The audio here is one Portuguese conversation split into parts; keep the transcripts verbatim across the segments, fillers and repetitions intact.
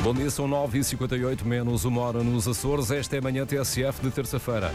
Bom dia, são nove e cinquenta e oito, menos uma hora nos Açores. Esta é a manhã T S F de terça-feira.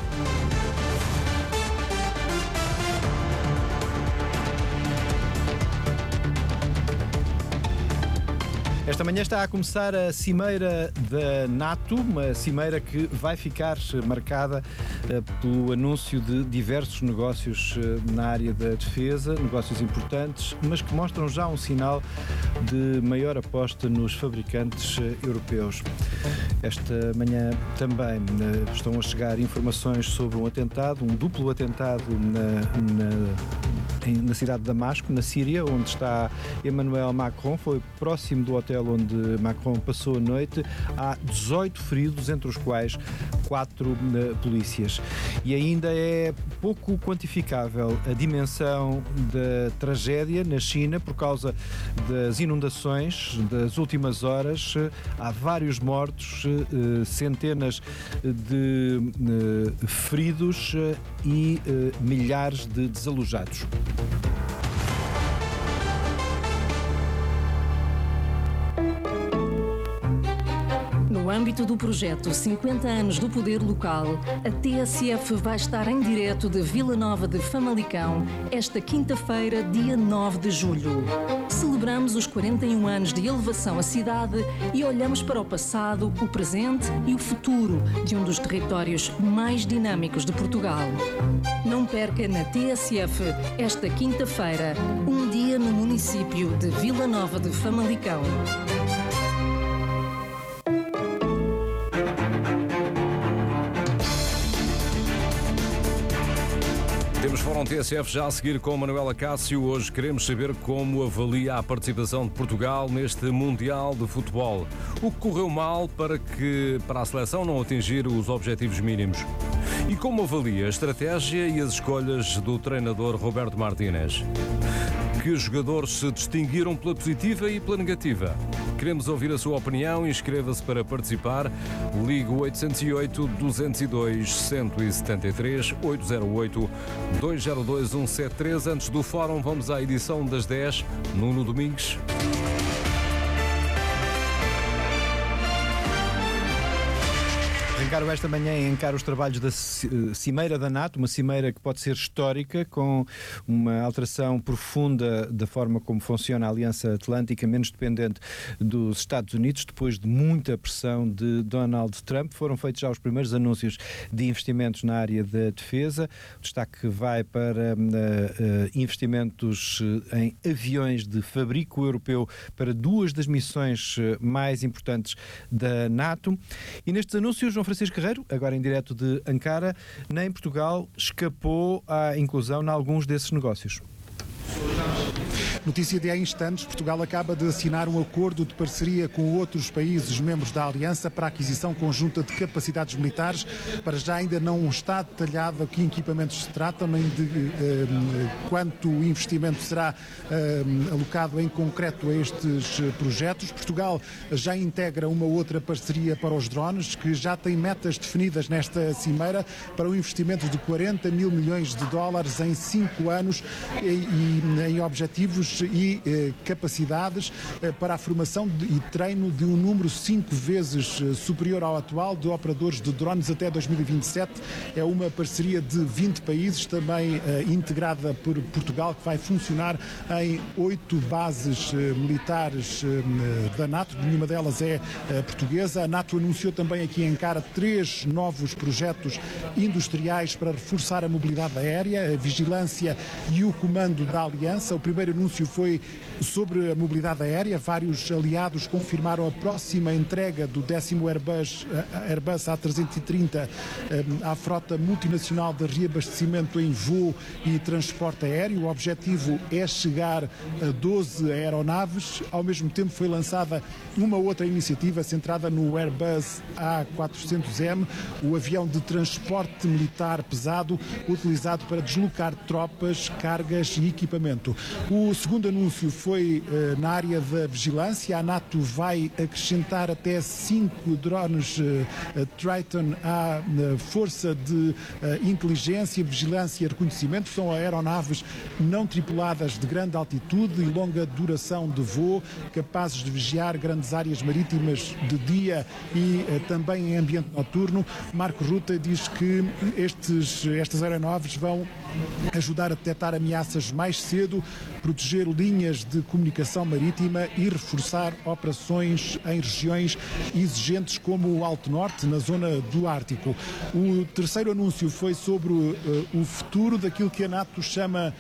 Esta manhã está a começar a cimeira da NATO, uma cimeira que vai ficar marcada uh, pelo anúncio de diversos negócios uh, na área da defesa, negócios importantes, mas que mostram já um sinal de maior aposta nos fabricantes uh, europeus. Esta manhã também uh, estão a chegar informações sobre um atentado, um duplo atentado na, na, na cidade de Damasco, na Síria, onde está Emmanuel Macron. Foi próximo do hotel onde Macron passou a noite. Há dezoito feridos, entre os quais quatro uh, polícias. E ainda é pouco quantificável a dimensão da tragédia na China por causa das inundações das últimas horas. Há vários mortos, uh, centenas de uh, feridos uh, e uh, milhares de desalojados. No âmbito do projeto cinquenta anos do Poder Local, a T S F vai estar em direto de Vila Nova de Famalicão esta quinta-feira, dia nove de julho. Celebramos os quarenta e um anos de elevação à cidade e olhamos para o passado, o presente e o futuro de um dos territórios mais dinâmicos de Portugal. Não perca na T S F esta quinta-feira, um dia no município de Vila Nova de Famalicão. Temos Fórum T S F já a seguir com Manuela Cássio. Hoje queremos saber como avalia a participação de Portugal neste Mundial de Futebol. O que correu mal para, que, para a seleção não atingir os objetivos mínimos? E como avalia a estratégia e as escolhas do treinador Roberto Martínez? Que jogadores se distinguiram pela positiva e pela negativa? Queremos ouvir a sua opinião. Inscreva-se para participar. Ligue oito zero oito, dois zero dois, um sete três, oito zero oito, dois zero dois, um sete três. Antes do Fórum, vamos à edição das dez. Nuno Domingues. Encaro esta manhã e encaro os trabalhos da Cimeira da NATO, uma cimeira que pode ser histórica, com uma alteração profunda da forma como funciona a Aliança Atlântica, menos dependente dos Estados Unidos. Depois de muita pressão de Donald Trump, foram feitos já os primeiros anúncios de investimentos na área da defesa. O destaque vai para uh, uh, investimentos em aviões de fabrico europeu para duas das missões mais importantes da NATO. E nestes anúncios, João Francisco Carreiro, agora em direto de Ankara, nem Portugal escapou à inclusão em alguns desses negócios. Notícia de há instantes, Portugal acaba de assinar um acordo de parceria com outros países membros da Aliança para a aquisição conjunta de capacidades militares. Para já ainda não está detalhado a que equipamentos se tratam, nem de eh, quanto investimento será eh, alocado em concreto a estes projetos. Portugal já integra uma outra parceria para os drones, que já tem metas definidas nesta cimeira para um investimento de quarenta mil milhões de dólares em cinco anos e, e em objetivos e eh, capacidades eh, para a formação de, e treino de um número cinco vezes eh, superior ao atual de operadores de drones até dois mil e vinte e sete. É uma parceria de vinte países, também eh, integrada por Portugal, que vai funcionar em oito bases eh, militares eh, da NATO. Nenhuma delas é eh, portuguesa. A NATO anunciou também aqui em Ankara três novos projetos industriais para reforçar a mobilidade aérea, a vigilância e o comando da Aliança. O primeiro anúncio foi sobre a mobilidade aérea. Vários aliados confirmaram a próxima entrega do décimo Airbus, Airbus A trezentos e trinta à frota multinacional de reabastecimento em voo e transporte aéreo. O objetivo é chegar a doze aeronaves. Ao mesmo tempo foi lançada uma outra iniciativa centrada no Airbus A quatrocentos M, o avião de transporte militar pesado utilizado para deslocar tropas, cargas e equipamento. O segundo segundo anúncio foi uh, na área da vigilância. A NATO vai acrescentar até cinco drones uh, uh, Triton à uh, força de uh, inteligência, vigilância e reconhecimento. São aeronaves não tripuladas de grande altitude e longa duração de voo, capazes de vigiar grandes áreas marítimas de dia e uh, também em ambiente noturno. Marco Rutte diz que estes, estas aeronaves vão ajudar a detectar ameaças mais cedo, proteger linhas de comunicação marítima e reforçar operações em regiões exigentes como o Alto Norte, na zona do Ártico. O terceiro anúncio foi sobre uh, o futuro daquilo que a NATO chama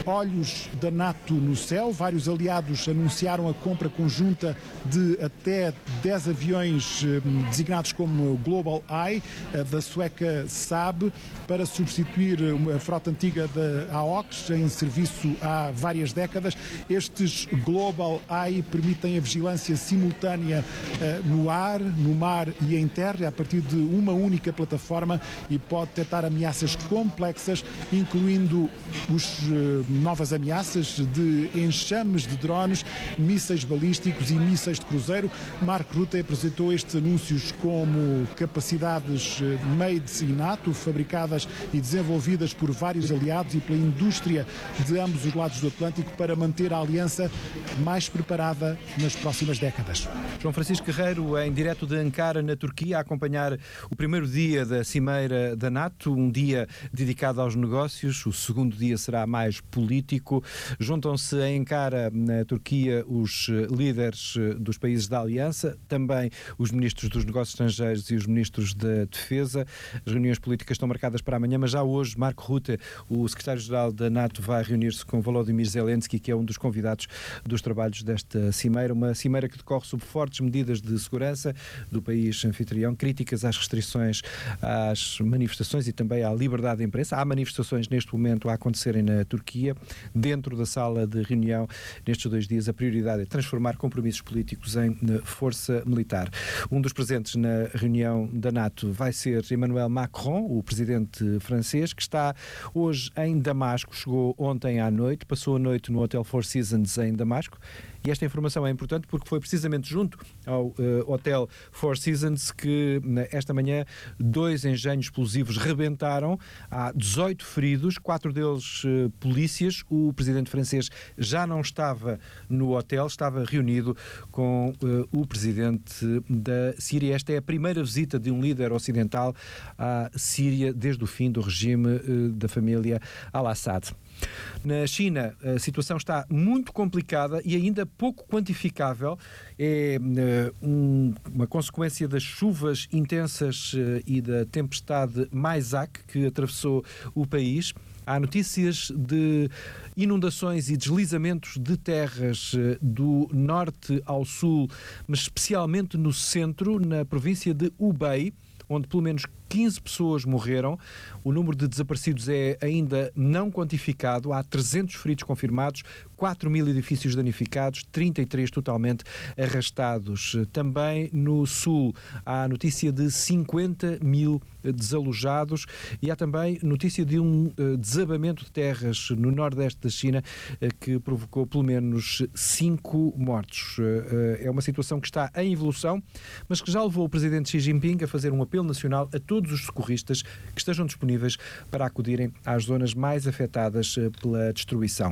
Olhos da NATO no Céu. Vários aliados anunciaram a compra conjunta de até dez aviões uh, designados como Global Eye, uh, da sueca Saab, para substituir a frota antiga da A O C, em serviço há várias décadas. Estes Global Eye permitem a vigilância simultânea uh, no ar, no mar e em terra, a partir de uma única plataforma, e pode detectar ameaças complexas, incluindo os uh, novas ameaças de enxames de drones, mísseis balísticos e mísseis de cruzeiro. Marco Rutte apresentou estes anúncios como capacidades uh, made in NATO, fabricadas e desenvolvidas por vários aliados e pela indústria de ambos os lados do Atlântico, para manter a aliança mais preparada nas próximas décadas. João Francisco Guerreiro, em direto de Ankara, na Turquia, a acompanhar o primeiro dia da Cimeira da NATO, um dia dedicado aos negócios. O segundo dia será mais político. Juntam-se em Ankara, na Turquia, os líderes dos países da Aliança, também os ministros dos Negócios Estrangeiros e os ministros da Defesa. As reuniões políticas estão marcadas para amanhã, mas já hoje Marco Rutte, o secretário-geral da NATO, vai reunir-se com Volodymyr Zelensky, que é um dos convidados dos trabalhos desta cimeira, uma cimeira que decorre sob fortes medidas de segurança do país anfitrião, críticas às restrições às manifestações e também à liberdade de imprensa. Há manifestações neste momento a acontecerem na Turquia. Dentro da sala de reunião, nestes dois dias, a prioridade é transformar compromissos políticos em força militar. Um dos presentes na reunião da NATO vai ser Emmanuel Macron, o presidente francês, que está hoje em Damasco. Chegou ontem à noite, passou a noite no Hotel Four Seasons em Damasco. E esta informação é importante porque foi precisamente junto ao uh, Hotel Four Seasons que esta manhã dois engenhos explosivos rebentaram. Há dezoito feridos, quatro deles uh, polícias. O presidente francês já não estava no hotel, estava reunido com uh, o presidente da Síria. Esta é a primeira visita de um líder ocidental à Síria desde o fim do regime uh, da família Al-Assad. Na China, a situação está muito complicada e ainda pouco quantificável. É uh, um, uma consequência das chuvas intensas uh, e da tempestade Maisak que atravessou o país. Há notícias de inundações e deslizamentos de terras uh, do norte ao sul, mas especialmente no centro, na província de Hubei, onde pelo menos quinze pessoas morreram. O número de desaparecidos é ainda não quantificado. Há trezentos feridos confirmados, quatro mil edifícios danificados, trinta e três totalmente arrastados. Também no sul há notícia de cinquenta mil desalojados e há também notícia de um desabamento de terras no nordeste da China que provocou pelo menos cinco mortos. É uma situação que está em evolução, mas que já levou o presidente Xi Jinping a fazer um apelo nacional a todos os socorristas que estejam disponíveis para acudirem às zonas mais afetadas pela destruição.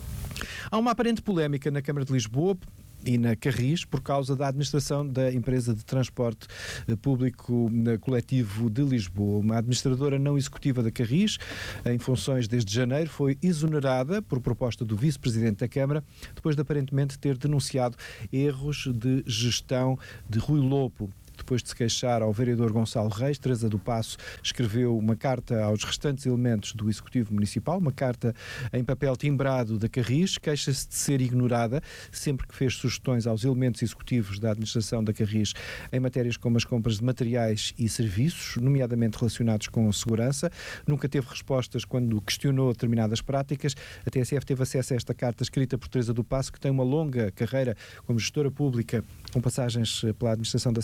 Há uma aparente polémica na Câmara de Lisboa e na Carris por causa da administração da empresa de transporte público coletivo de Lisboa. Uma administradora não executiva da Carris, em funções desde janeiro, foi exonerada por proposta do vice-presidente da Câmara, depois de aparentemente ter denunciado erros de gestão de Rui Lopo. Depois de se queixar ao vereador Gonçalo Reis, Teresa do Passo escreveu uma carta aos restantes elementos do Executivo Municipal, uma carta em papel timbrado da Carris, queixa-se de ser ignorada sempre que fez sugestões aos elementos executivos da administração da Carris em matérias como as compras de materiais e serviços, nomeadamente relacionados com a segurança. Nunca teve respostas quando questionou determinadas práticas. A T S F teve acesso a esta carta escrita por Teresa do Passo, que tem uma longa carreira como gestora pública, com passagens pela administração da Santa Casa de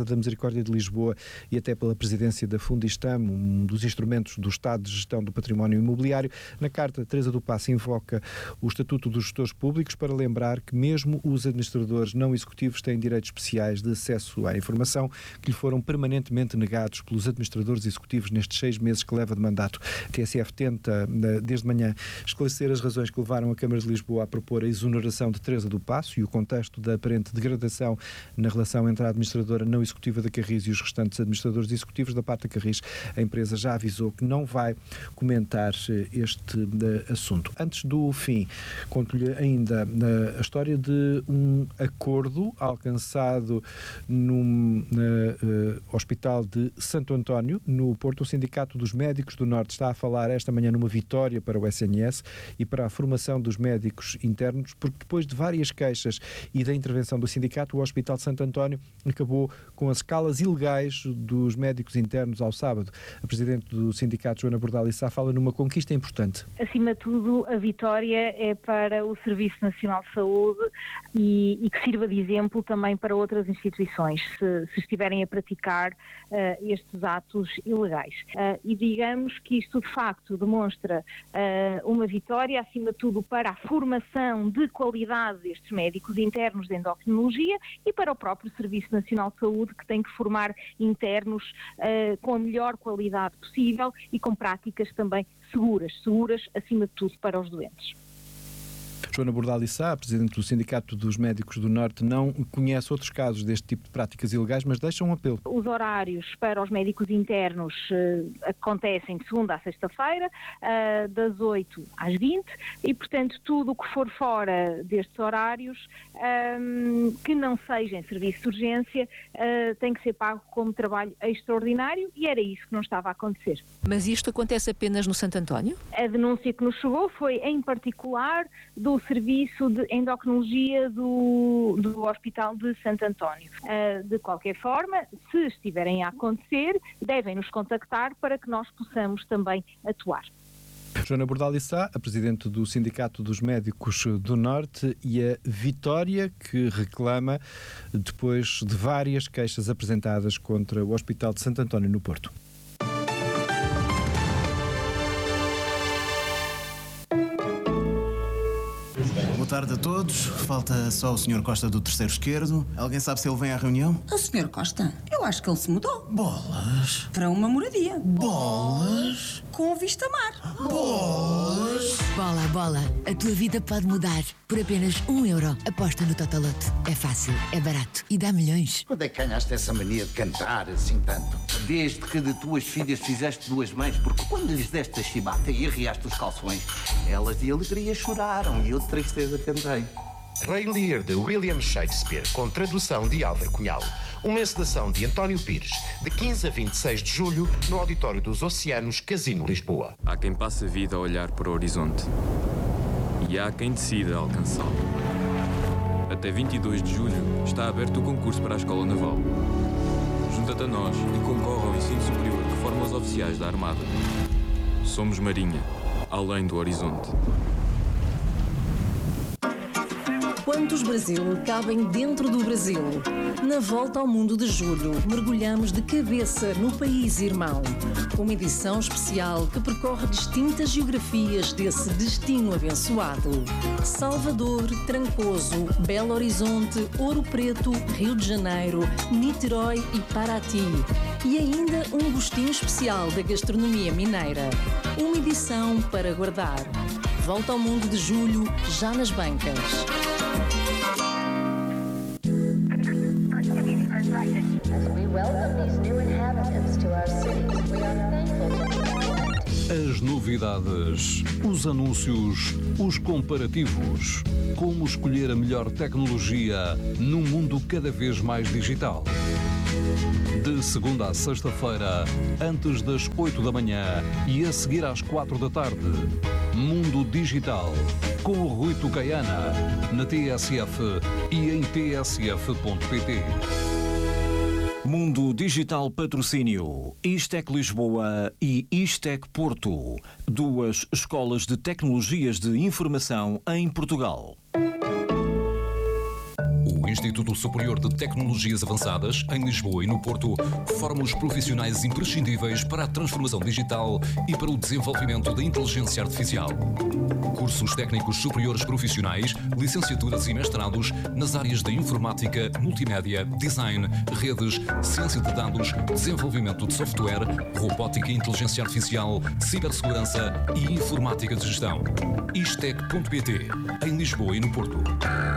da Misericórdia de Lisboa e até pela presidência da Fundistam, um dos instrumentos do Estado de Gestão do Património Imobiliário. Na carta, Teresa do Passo invoca o Estatuto dos Gestores Públicos para lembrar que mesmo os administradores não executivos têm direitos especiais de acesso à informação que lhe foram permanentemente negados pelos administradores executivos nestes seis meses que leva de mandato. A T S F tenta, desde manhã, esclarecer as razões que levaram a Câmara de Lisboa a propor a exoneração de Teresa do Passo e o contexto da aparente degradação na relação entre a administradora não executiva da Carris e os restantes administradores executivos. Da parte da Carris, a empresa já avisou que não vai comentar este uh, assunto. Antes do fim, conto-lhe ainda uh, a história de um acordo alcançado num uh, uh, hospital de Santo António, no Porto. O Sindicato dos Médicos do Norte está a falar esta manhã numa vitória para o S N S e para a formação dos médicos internos, porque depois de várias queixas e da intervenção do sindicato, o Hospital de Santo António acabou com as escalas ilegais dos médicos internos ao sábado. A Presidente do Sindicato, Joana Bordalissá, fala numa conquista importante. Acima de tudo, a vitória é para o Serviço Nacional de Saúde e, e que sirva de exemplo também para outras instituições, se, se estiverem a praticar uh, estes atos ilegais. Uh, e digamos que isto, de facto, demonstra uh, uma vitória, acima de tudo, para a formação de qualidade destes médicos internos de endocrinologia e para o próprio Serviço Nacional de Saúde, que tem que formar internos uh, com a melhor qualidade possível e com práticas também seguras, seguras acima de tudo para os doentes. Joana Bordalissá, Presidente do Sindicato dos Médicos do Norte, não conhece outros casos deste tipo de práticas ilegais, mas deixa um apelo. Os horários para os médicos internos uh, acontecem de segunda à sexta-feira, uh, das oito às vinte, e, portanto, tudo o que for fora destes horários, um, que não seja em serviço de urgência, uh, tem que ser pago como trabalho extraordinário, e era isso que não estava a acontecer. Mas isto acontece apenas no Santo António? A denúncia que nos chegou foi, em particular, do Serviço de Endocrinologia do, do Hospital de Santo António. Uh, de qualquer forma, se estiverem a acontecer, devem nos contactar para que nós possamos também atuar. Joana Bordalissá, a Presidente do Sindicato dos Médicos do Norte, e a vitória que reclama depois de várias queixas apresentadas contra o Hospital de Santo António no Porto. Boa tarde a todos. Falta só o senhor Costa do terceiro esquerdo. Alguém sabe se ele vem à reunião? O senhor Costa? Eu acho que ele se mudou. Bolas. Para uma moradia. Bolas. Com vista mar. Bolas. Bola, bola. A tua vida pode mudar. Por apenas um euro. Aposta no Totolote. É fácil, é barato e dá milhões. Quando é que ganhaste essa mania de cantar assim tanto? Desde que de tuas filhas fizeste duas mães, porque quando lhes deste a chibata e arriaste os calções, elas de alegria choraram e eu de tristeza cantei. Rei Lear, de William Shakespeare, com tradução de Álvaro Cunhal. Uma encenação de António Pires, de quinze a vinte e seis de julho, no Auditório dos Oceanos, Casino Lisboa. Há quem passe a vida a olhar para o horizonte e há quem decida alcançá-lo. Até vinte e dois de julho está aberto o concurso para a Escola Naval. Junta-te a nós e concorre ao ensino superior que forma os oficiais da Armada. Somos Marinha, além do horizonte. Quantos Brasil cabem dentro do Brasil? Na Volta ao Mundo de Julho, mergulhamos de cabeça no país irmão. Uma edição especial que percorre distintas geografias desse destino abençoado. Salvador, Trancoso, Belo Horizonte, Ouro Preto, Rio de Janeiro, Niterói e Paraty. E ainda um gostinho especial da gastronomia mineira. Uma edição para guardar. Volta ao Mundo de Julho, já nas bancas. As novidades, os anúncios, os comparativos. Como escolher a melhor tecnologia num mundo cada vez mais digital. De segunda a sexta-feira, antes das oito da manhã e a seguir às quatro da tarde. Mundo Digital, com o Rui Tucaiana, na T S F e em t s f ponto p t. Mundo Digital Patrocínio, Istec Lisboa e Istec Porto, duas escolas de tecnologias de informação em Portugal. Instituto Superior de Tecnologias Avançadas, em Lisboa e no Porto, forma os profissionais imprescindíveis para a transformação digital e para o desenvolvimento da inteligência artificial. Cursos técnicos superiores profissionais, licenciaturas e mestrados nas áreas da informática, multimédia, design, redes, ciência de dados, desenvolvimento de software, robótica e inteligência artificial, cibersegurança e informática de gestão. Istec ponto pt, em Lisboa e no Porto.